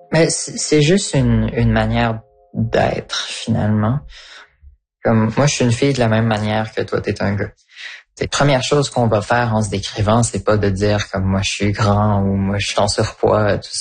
Mais c'est juste une manière d'être, finalement. Comme moi, je suis une fille de la même manière que toi, t'es un gars. La première chose qu'on va faire en se décrivant, c'est pas de dire comme moi je suis grand ou moi je suis en surpoids, tout